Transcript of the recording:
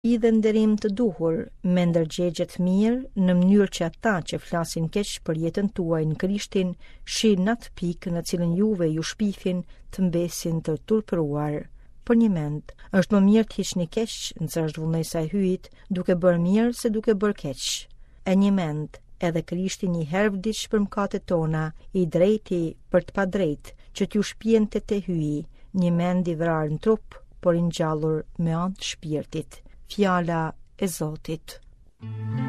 I dhe nderim të duhur me ndërgjegje të mirë në mënyrë që ata që flasin keq për jetën tuaj në Krishtin shihin atë pikë në cilën juve ju shpifin të mbesin të turpëruar. Për një mend, është më mirë të hiqni keq nëse është vullnesa e hyjit duke bërë mirë se duke bërë keq. E një mend, edhe Krishti një herë vdiq për mëkatet tona, i drejti për të padrejt që t'ju shpjente te hyji, një mend i vrarë në trup, por i ngjallur me anë të shpirtit. Fjala e Zotit.